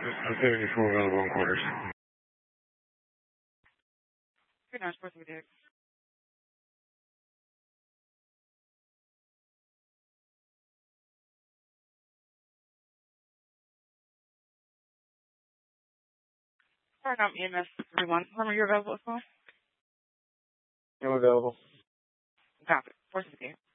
74 available in quarters. Good night, sports video. Sorry, not EMS 31. When are you available as well? I'm available. Copy. Sports video.